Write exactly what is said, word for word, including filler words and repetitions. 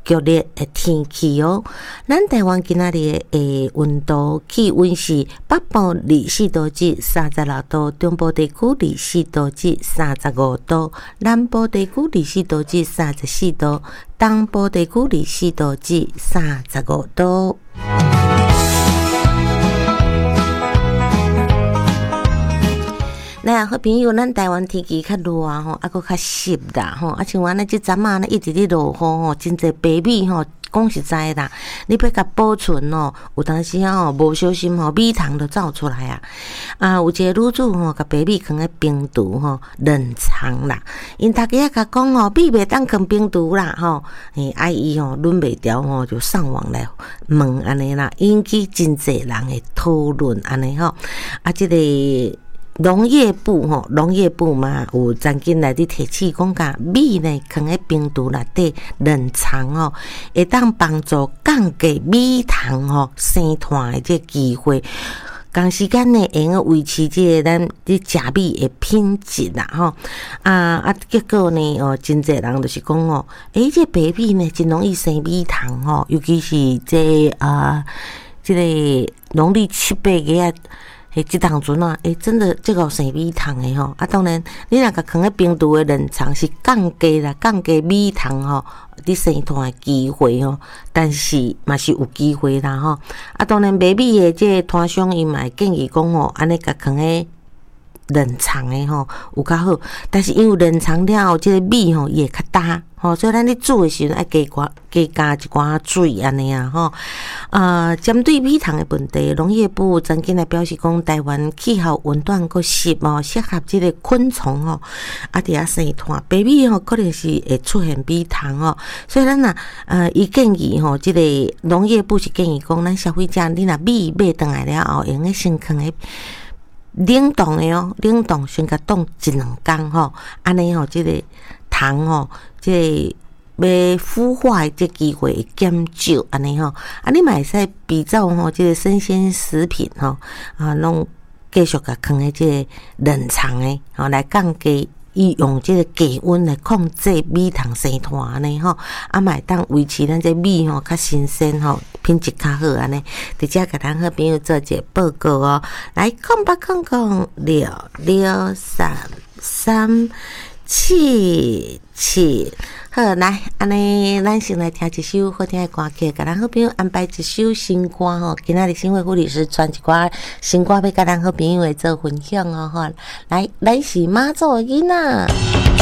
剧烈的天气哦。咱台湾今仔日的温度气温是北部二四度至三十六度，中部地区二四度至三十五度，南部地区二四度至三十四度，东部地区二四度至三十五度。来，好朋友，咱台湾天气较热吼，啊，搁较湿啦吼，啊，像阮咧即阵啊，呢一直咧落雨吼，真侪白米吼，讲实在啦，你要甲保存哦，有当时啊吼，无小心吼，米虫就走出来啊。啊，有一个女子吼，甲白米放咧冰橱吼，冷藏啦。因大家甲讲吼，米袂当放冰橱啦吼，诶，啊伊吼忍袂牢吼，就上网来问安尼啦，引起真侪人诶讨论安尼吼，啊，即、這个。农业部吼，农业部嘛有曾经来伫提醒讲，甲米呢放喺冰橱内底冷藏吼，会当帮助降低米虫吼生团的这机会。同时间呢，会用维持这个咱伫食米的品质啦吼。啊啊，结果呢，哦，真侪人就是讲哦，诶，这白米呢真容易生米虫吼，尤其是这啊，这个农历七八月啊。诶，即当阵啊，诶，真的这个生米虫诶吼，啊，当然你若甲放喺冰橱诶冷藏是降低啦，降低米虫吼伫生团诶机会吼，但是嘛是有机会啦吼。啊，当然卖米诶这摊商伊嘛会建议讲吼，安尼甲放喺冷藏诶吼有较好，但是因为冷藏了后，即个米吼伊会较干。吼，所以咱咧煮诶时阵爱加寡加加一寡水安尼啊吼。啊，针对米虫诶问题，农业部曾经来表示讲，台湾气候温暖个湿哦，适合即个昆虫吼，啊伫遐生团，白米吼可能是会出现米虫吼。所以咱若呃，伊建议吼，即、這个农业部是建议讲，咱消费者你若米买倒来了后，用个先放诶。冷冻的哦，冷冻先甲冻一两工吼，安尼吼，即、這个虫吼，即、這個、要孵化的这机会会减少，安尼吼，啊，你嘛会使比照吼，即、這个生鲜食品吼，啊，拢继续甲放喺即个冷藏的，吼，来降低。伊用即个低温来控制米虫生团安尼吼，啊嘛会当维持咱这米吼较新鲜吼，品质较好安尼。直接甲咱好朋友做一个报告哦，来空八空空六六三三七七。好，来，安尼，咱先来听一首好听的歌曲，甲咱好朋友安排一首新歌吼。今仔日新会护理师传一寡新歌要甲咱好朋友来做分享哦吼。来，咱是妈祖的囡仔。